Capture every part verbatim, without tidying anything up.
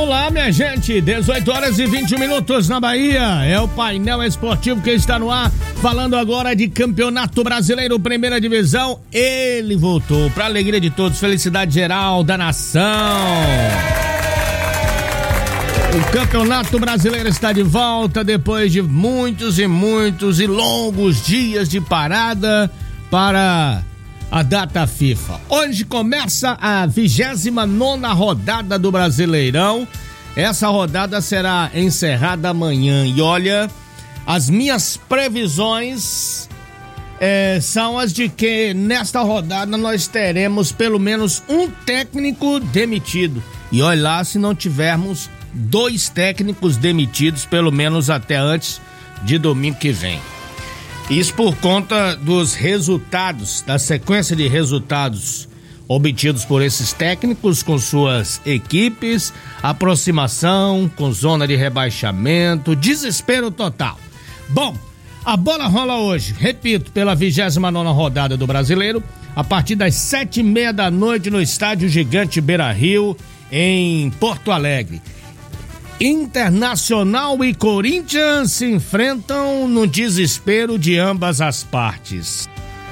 Vamos lá, minha gente, dezoito horas e vinte minutos na Bahia, é o painel esportivo que está no ar, falando agora de Campeonato Brasileiro, primeira divisão. Ele voltou, para alegria de todos, felicidade geral da nação. O Campeonato Brasileiro está de volta depois de muitos e muitos e longos dias de parada para a data FIFA. Hoje começa a vigésima nona rodada do Brasileirão. Essa rodada será encerrada amanhã. E olha, as minhas previsões é, são as de que nesta rodada nós teremos pelo menos um técnico demitido. E olha lá se não tivermos dois técnicos demitidos, pelo menos até antes de domingo que vem. Isso por conta dos resultados, da sequência de resultados obtidos por esses técnicos com suas equipes, aproximação com zona de rebaixamento, desespero total. Bom, a bola rola hoje, repito, pela vigésima nona rodada do Brasileiro, a partir das sete e meia da noite no Estádio Gigante Beira-Rio, em Porto Alegre. Internacional e Corinthians se enfrentam no desespero de ambas as partes.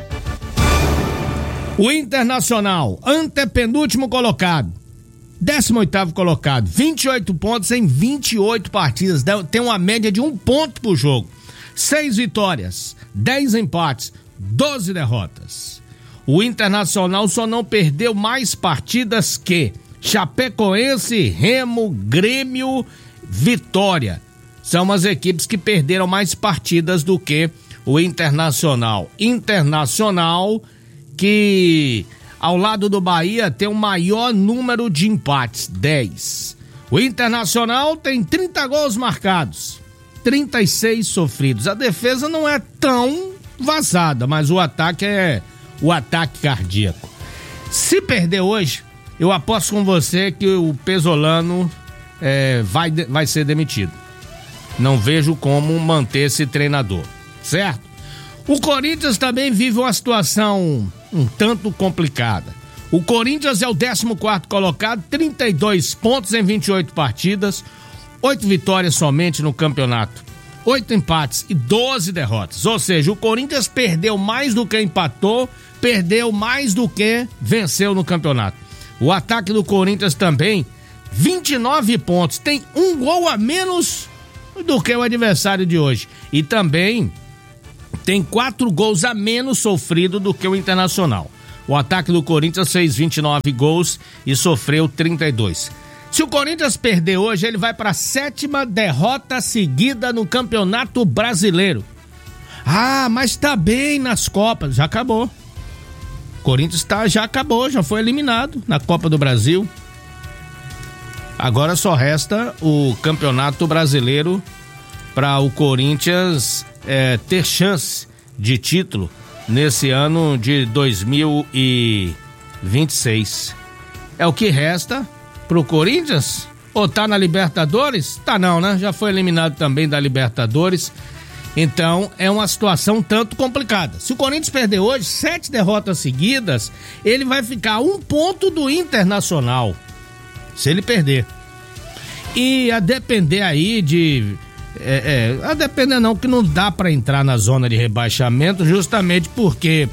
O Internacional, antepenúltimo colocado, décimo oitavo colocado, vinte e oito pontos em vinte e oito partidas, tem uma média de um ponto por jogo, seis vitórias, dez empates, doze derrotas. O Internacional só não perdeu mais partidas que Chapecoense, Remo, Grêmio, Vitória. São as equipes que perderam mais partidas do que o Internacional. Internacional que, ao lado do Bahia, tem o maior número de empates, dez. O Internacional tem trinta gols marcados, trinta e seis sofridos. A defesa não é tão vazada, mas o ataque é o ataque cardíaco. Se perder hoje, eu aposto com você que o Pesolano é, vai, vai ser demitido. Não vejo como manter esse treinador, certo? O Corinthians também vive uma situação um tanto complicada. O Corinthians é o décimo quarto colocado, trinta e dois pontos em vinte e oito partidas, oito vitórias somente no campeonato, oito empates e doze derrotas. Ou seja, o Corinthians perdeu mais do que empatou, perdeu mais do que venceu no campeonato. O ataque do Corinthians também, vinte e nove pontos, tem um gol a menos do que o adversário de hoje. E também tem quatro gols a menos sofrido do que o Internacional. O ataque do Corinthians fez vinte e nove gols e sofreu trinta e dois. Se o Corinthians perder hoje, ele vai para a sétima derrota seguida no Campeonato Brasileiro. Ah, mas tá bem nas Copas, já acabou. Corinthians tá, já acabou, já foi eliminado na Copa do Brasil. Agora só resta o Campeonato Brasileiro para o Corinthians é, ter chance de título nesse ano de dois mil e vinte e seis. É o que resta pro Corinthians? Ou tá na Libertadores? Tá não, né? Já foi eliminado também da Libertadores. Então, é uma situação tanto complicada. Se o Corinthians perder hoje, sete derrotas seguidas, ele vai ficar a um ponto do Internacional, se ele perder. E a depender aí de... É, é, a depender não, que não dá para entrar na zona de rebaixamento, justamente porque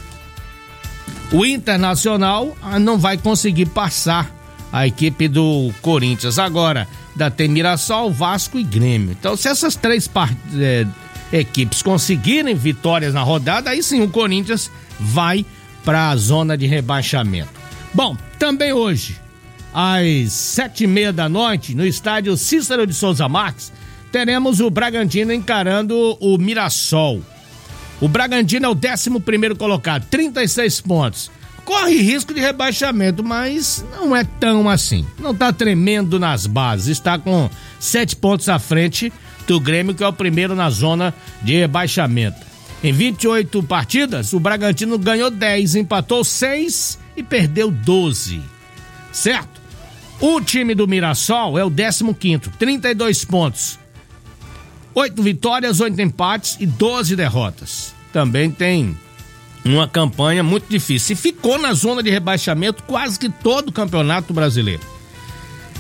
o Internacional não vai conseguir passar a equipe do Corinthians. Agora, ainda tem Mirassol, Vasco e Grêmio. Então, se essas três part... é, equipes conseguirem vitórias na rodada, aí sim o Corinthians vai para a zona de rebaixamento. Bom, também hoje, às sete e meia da noite, no estádio Cícero de Souza Marques, teremos o Bragantino encarando o Mirassol. O Bragantino é o décimo primeiro colocado, trinta e seis pontos. Corre risco de rebaixamento, mas não é tão assim. Não está tremendo nas bases, está com sete pontos à frente do Grêmio, que é o primeiro na zona de rebaixamento. Em vinte e oito partidas, o Bragantino ganhou dez, empatou seis e perdeu doze. Certo? O time do Mirassol é o décimo quinto, trinta e dois pontos. oito vitórias, oito empates e doze derrotas. Também tem uma campanha muito difícil. E ficou na zona de rebaixamento quase que todo o Campeonato Brasileiro.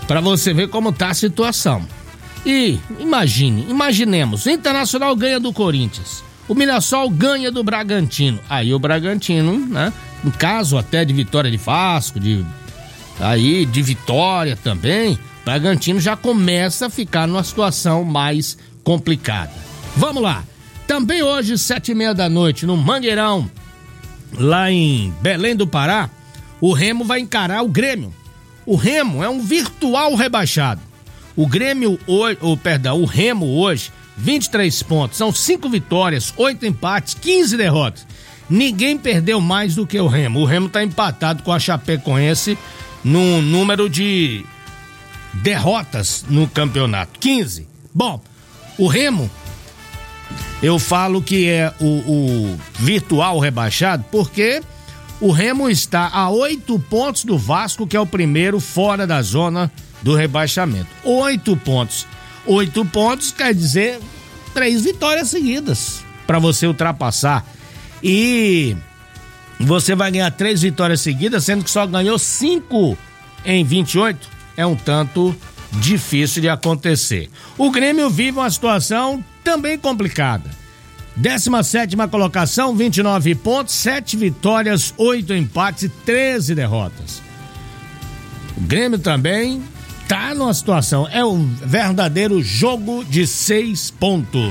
Pra você ver como tá a situação. E imagine, imaginemos, o Internacional ganha do Corinthians, o Mirassol ganha do Bragantino. Aí o Bragantino, né? No caso até de vitória de Vasco, de, aí de vitória também, o Bragantino já começa a ficar numa situação mais complicada. Vamos lá. Também hoje, sete e meia da noite, no Mangueirão, lá em Belém do Pará, o Remo vai encarar o Grêmio. O Remo é um virtual rebaixado. O Grêmio hoje, ou perdão, o Remo hoje, vinte e três pontos, são cinco vitórias, oito empates, quinze derrotas. Ninguém perdeu mais do que o Remo. O Remo tá empatado com a Chapecoense no número de derrotas no campeonato, quinze. Bom, o Remo, eu falo que é o, o virtual rebaixado porque o Remo está a oito pontos do Vasco, que é o primeiro fora da zona do rebaixamento. Oito pontos. Oito pontos quer dizer três vitórias seguidas para você ultrapassar. E você vai ganhar três vitórias seguidas, sendo que só ganhou cinco em vinte e oito. É um tanto difícil de acontecer. O Grêmio vive uma situação também complicada. décima sétima colocação, vinte e nove pontos, sete vitórias, oito empates e treze derrotas. O Grêmio também tá numa situação, é um verdadeiro jogo de seis pontos.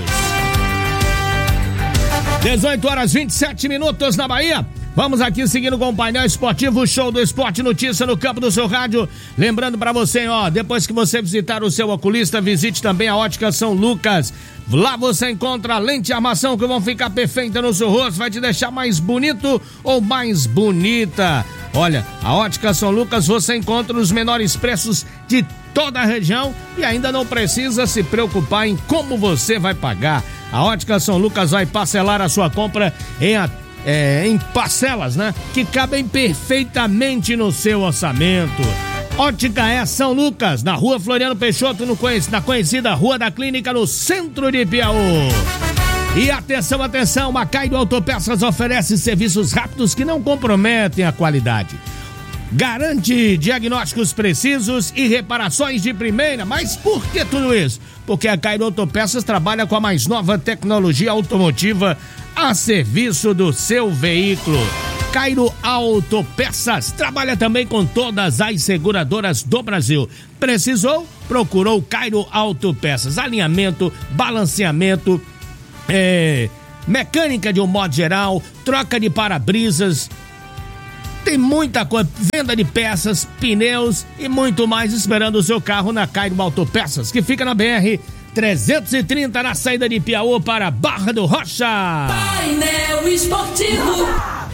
dezoito horas e vinte e sete minutos na Bahia. Vamos aqui seguindo com o painel esportivo, o Show do Esporte, notícia no campo do seu rádio. Lembrando pra você, ó, depois que você visitar o seu oculista, visite também a Ótica São Lucas. Lá você encontra lente e armação que vão ficar perfeita no seu rosto, vai te deixar mais bonito ou mais bonita. Olha, a Ótica São Lucas você encontra os menores preços de toda a região e ainda não precisa se preocupar em como você vai pagar. A Ótica São Lucas vai parcelar a sua compra em até É, em parcelas, né? Que cabem perfeitamente no seu orçamento. Ótica é São Lucas, na rua Floriano Peixoto, no, na conhecida Rua da Clínica, no centro de Piauí. E atenção, atenção, a Cairo Autopeças oferece serviços rápidos que não comprometem a qualidade. Garante diagnósticos precisos e reparações de primeira. Mas por que tudo isso? Porque a Cairo Autopeças trabalha com a mais nova tecnologia automotiva a serviço do seu veículo. Cairo Autopeças trabalha também com todas as seguradoras do Brasil. Precisou? Procurou Cairo Autopeças. Alinhamento, balanceamento, é, mecânica de um modo geral, troca de para-brisas. Tem muita coisa, venda de peças, pneus e muito mais esperando o seu carro na Cairo Autopeças, que fica na B R trezentos e trinta, na saída de Piauí para Barra do Rocha. Painel Esportivo.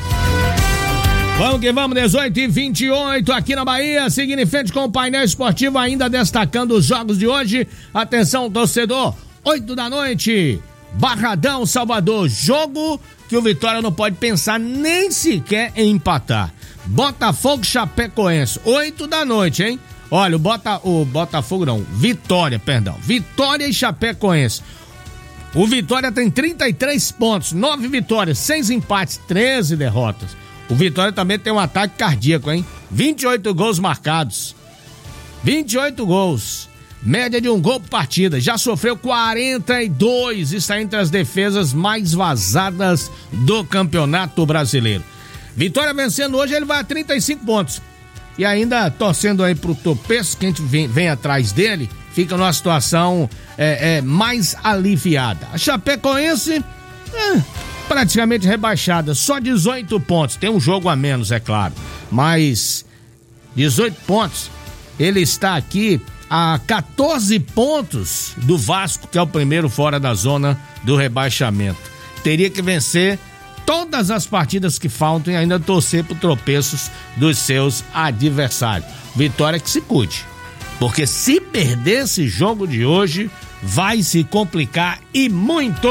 Vamos que vamos, dezoito e vinte e oito aqui na Bahia, seguindo em frente com o painel esportivo, ainda destacando os jogos de hoje. Atenção, torcedor, oito da noite, Barradão, Salvador, jogo que o Vitória não pode pensar nem sequer em empatar. Botafogo, Chapecoense, oito da noite, hein? Olha, o, Bota, o Botafogo não, Vitória, perdão, Vitória e Chapecoense. O Vitória tem trinta e três pontos, nove vitórias, seis empates, treze derrotas. O Vitória também tem um ataque cardíaco, hein? vinte e oito gols marcados, vinte e oito gols, média de um gol por partida, já sofreu quarenta e dois, está entre as defesas mais vazadas do Campeonato Brasileiro. Vitória vencendo hoje, ele vai a trinta e cinco pontos. E ainda torcendo aí pro tropeço, que a gente vem, vem atrás dele, fica numa situação é, é, mais aliviada. A Chapecoense, é, praticamente rebaixada, só dezoito pontos, tem um jogo a menos, é claro, mas dezoito pontos, ele está aqui a quatorze pontos do Vasco, que é o primeiro fora da zona do rebaixamento. Teria que vencer todas as partidas que faltam e ainda torcer por tropeços dos seus adversários. Vitória que se cuide, porque se perder esse jogo de hoje, vai se complicar e muito.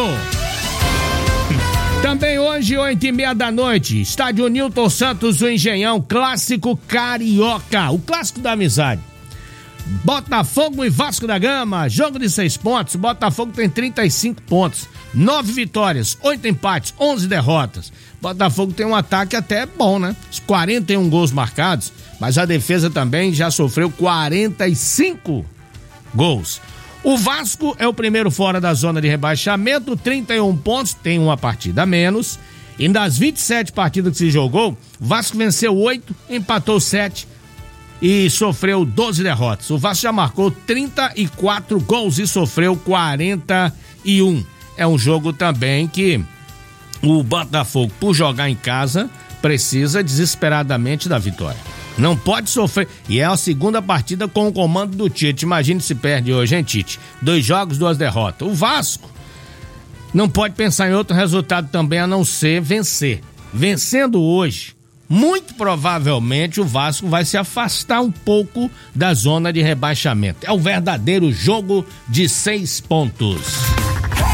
Também hoje, oito e meia da noite, estádio Nilton Santos, o Engenhão, clássico carioca, o clássico da amizade. Botafogo e Vasco da Gama, jogo de seis pontos. Botafogo tem trinta e cinco pontos, nove vitórias, oito empates, onze derrotas. Botafogo tem um ataque até bom, né? Os quarenta e um gols marcados, mas a defesa também já sofreu quarenta e cinco gols. O Vasco é o primeiro fora da zona de rebaixamento, trinta e um pontos, tem uma partida a menos. E das vinte e sete partidas que se jogou, o Vasco venceu oito, empatou sete e sofreu doze derrotas. O Vasco já marcou trinta e quatro gols e sofreu quarenta e um. É um jogo também que o Botafogo, por jogar em casa, precisa desesperadamente da vitória. Não pode sofrer. E é a segunda partida com o comando do Tite. Imagine se perde hoje, hein, Tite? Dois jogos, duas derrotas. O Vasco não pode pensar em outro resultado também a não ser vencer. Vencendo hoje, muito provavelmente o Vasco vai se afastar um pouco da zona de rebaixamento. É o verdadeiro jogo de seis pontos.